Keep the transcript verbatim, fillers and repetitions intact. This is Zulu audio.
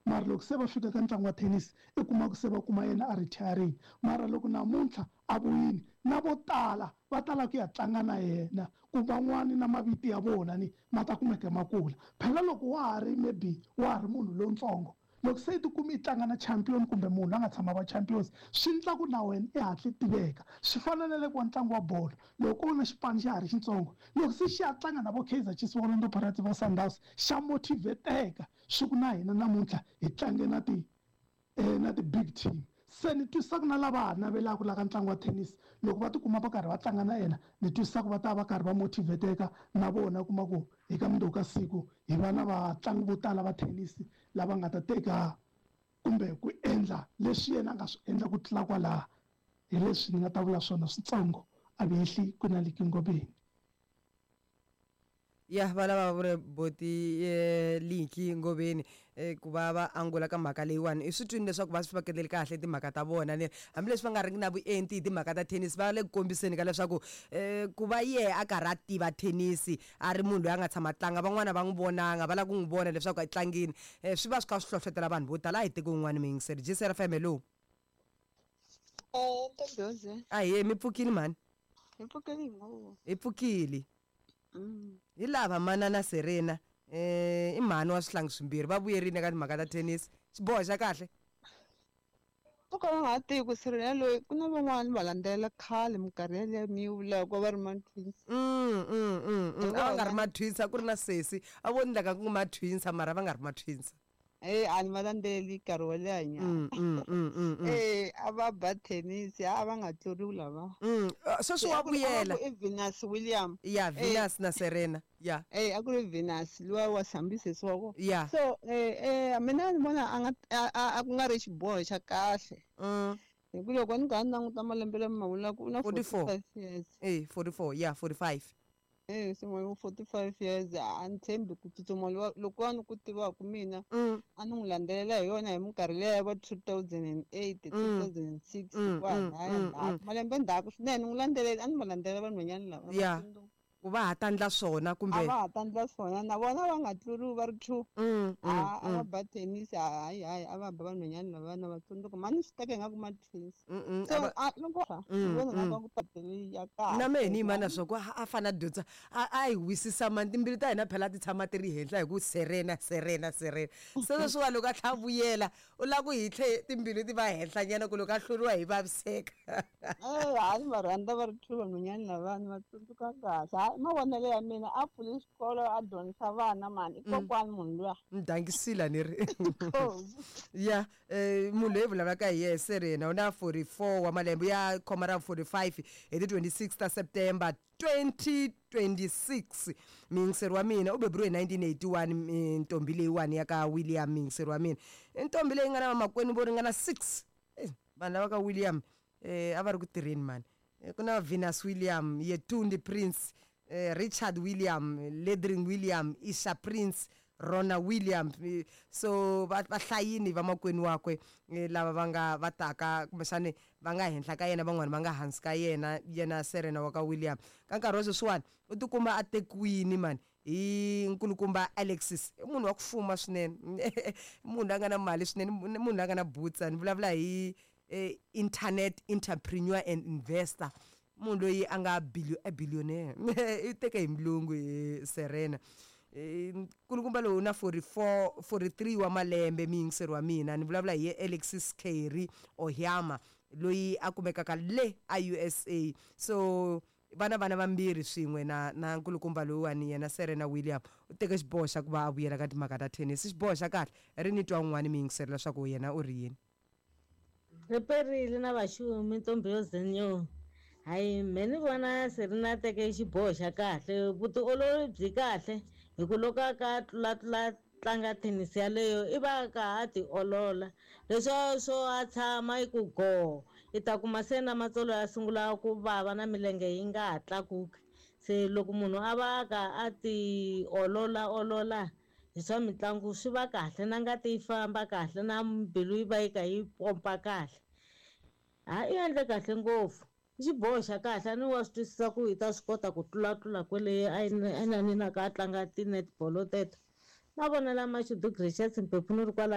mara loko se va fika ka ntlangu wa tennis i kuma ku se va kuma yena a retiring mara loko namuntlha a vuyini na vo tala va tala ku ya tlanga na yena ku van'wani na maviti ya vona ni ma ta kumeka makula phela loko wa ha ri maybe wa ha ri munhu lontsongo loko se ti kumi i tlanga na champion kumbe munhu a nga tshama va champions swi endla ku na wena i hatli tiveka swi fanelele ku wa ntlangu wa bolo loko u na xipano xa ha ri xitsongo loko se xi ya tlanga na vo Kaizer Chiefs va Orlando Pirates va Sundowns xa motivateka swi ku na hina namuntlha hi tlange na ti eh, na ti big team se ni twisaka na lava ha navelaka la ka ntlangu wa tennis loko va tikuma va karhi va tlanga na yena ni twisaka va ta va karhi va motivateka na vona kuma ku eka mundzuku ka siku hi va na vatlangi vo tala va tennis lava nga ta teka kumbe ku endla leswi yena a nga swi endla ku tlula kwalaha hi leswi ni nga ta vula swona switsongo a vehli ku na le kingobeni ya va lava vure boti linki ngobeni ku va va angula ka mhaka leyiwani i swi twini leswaku va swi faketeli kahle timhaka ta vona ni hambileswi va nga ri na vuenti hi timhaka ta tennis va le ku kombiseni ka leswaku ku va ye a karhi a tiva tennis a ri munhu loyi a nga tshama tlanga van'wana va n'wi vonanga va lava ku n'wi vona leswaku a yi tlangini swi va swi kha swi hlohlotela vanhu vo tala a hi teki un'wana miyingiseri G C R F M hello Eh, Ntombiyoze. a hi mi pfukile mani Hi pfukile ngo. hi pfukile Mm. hi lava manana Serena eh i mhani wa swihlangi swimbirhi va vuyerini ka timhaka ta tennis xiboho xa kahle Loko va nga tivi ku Serena loyi ku na van'wani va landzelela khale minkarhi yaleyo mi vula ku va ri ma-twins. mm mm mm mm. a va nga ri ma-twins a ku ri na sesi a vo ndlaka ku ma-twins mara va nga ri ma-twins Eh, a ni va landzeli nkarhi wo leha nyana. mm mm mm mm mm. Eh, a va ba tennis a va nga tluriwi lava. mm uh, sweswi wa vuyela I Venus Williams. ya Venus na Serena ya Eh, a ku ri Venus luwa wa sambise swoko. ya So eh eh mina ni vona a nga a ku nga ri xiboho xa kahle. mm Hikuva loko ni nga languta malembe lama mavula ku na forty-four years. eh forty-four ya forty-five Eh sin'we forty-five years a ni tshembi ku tsutsuma loko a ni ku tivaka mina mm a ni n'wi landzelela hi yona hi minkarhi leya va two thousand eight two thousand six kwalaya malembe ndzhaku swinene ni n'wi landzelela a ni va landzelela vanhwanyana lava ya ku va ha tandla swona a kumbe va ha tandla swona na vona va nga tluriwi va ri two mm a a va ba tennis hayi hayi a va ba vanhwanyana lava na vatsundzuka mani swi teke nga ku ma-twins mm so a loko ni vona nga ka ku tateli ya kahle na mehe ni yima na swoko a fana dyondza a a hi wisisa mani timbili ta hina phela ti tshama ti ri henhla hi ku Serena Serena Serena se leswiwa loko a tlha vuyela u lava ku hi tlhe timbili ti va henhla nyana ku loko a hluriwa hi vaviseka eh hayi va rhandza va ri two vanhwanyana lava ni vatsundzuka kahle mavonelo ya mina a pfule xikolo a dyondzisa vana mani i kokwani munhu luya ndangisila ni ri ya eh munhu loyi vulavulaka hi ye Serena u na forty-four wa malembe ya khoma ra forty-five hi ti twenty-six ta September twenty twenty-six miyingiseri wa mina u beburiwe nineteen eighty-one ntombi leyiwani ya ka William miyingiseri wa mina ntombi leyi nga na makwenu vo ringana six vanhu lava ka William eh a va ri ku tirheni mani ku na Venus William Yetundi Prince eh, Richard William Ledring William Isha Prince Rona William so va hlayini va makwenu wakwe lava va nga va taka kumbexani va nga henhla ka yena van'wana va nga hansi ka yena yena Serena wa ka William ka nkarhi wa sweswiwani u tikuma a tekiwini mani hi nkulukumba Alexis munhu wa ku fuma swinene munhu a nga na mali swinene munhu a nga na boots ni vulavula hi eh, internet entrepreneur and investor munhu loyi a nga billionaire i teke hi mlungu hi Serena nkulukumba loyi na forty-four forty-three wa malembe miyingiseri wa mina ni vulavula hi Alexis Carey Ohiama loyi a kumekaka le a U S A so vana vana vambirhi swin'we na na nkulukumba loyiwani yena Serena William u teke xiboho xa ku va a vuyela ka timhaka ta tennis xiboho xa kahle ri ni twa un'wana miyingiseri leswaku yena u ri yini riperile na vaxumi Ntombiyoze nyo hayi meni vona Serena teke xiboho xa kahle vutiolori byi kahle hi ku loko ka tlula tlula tlanga tennis yaleyo i va ka ha ti olola leswo swo a tshama i ku go i ta kuma se na matsolo ya sungula ku vava na milenge yi nga ha tlakuki se loko munhu a va ka a ti olola olola hi swa mitlangu swi va kahle na ngati yi famba kahle na mbilu yi va yi ka yi pompa kahle ha i endle kahle ngopfu xiboho xa kahle a ni wa swi twisisa ku hi ta swi kota ku tlulatlula kwele a na ni na ka tlanga ti-netball teto mavonela Mashudu Gracious Mpephuni ri kwala